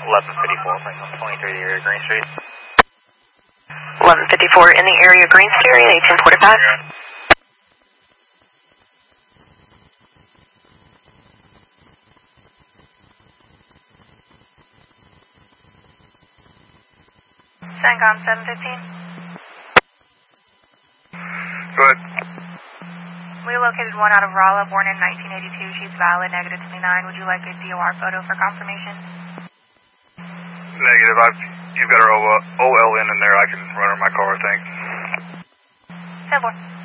1154, 23 the area Green Street. 1154 in the area Green Street, 1845. CENTCOM 715. Go ahead. We located one out of Rolla, born in 1982. She's valid, negative 29. Would you like a DOR photo for confirmation? Negative. You've got her OLN in there. I can run her in my car, I think. 10-4.